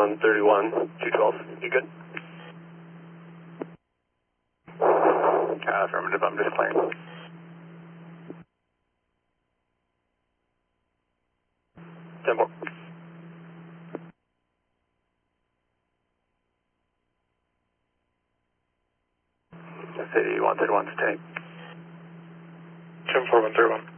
131, 212. You good? Affirmative, I'm just clearing. Tempo. City wanted 1 to take. 10-4, 131.